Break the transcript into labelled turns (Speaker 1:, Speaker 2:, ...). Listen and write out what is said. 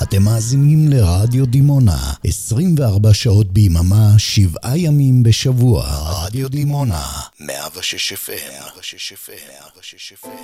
Speaker 1: אתם מאזינים לרדיו דימונה, 24 שעות ביממה, 7 ימים בשבוע. רדיו דימונה, 106 FM.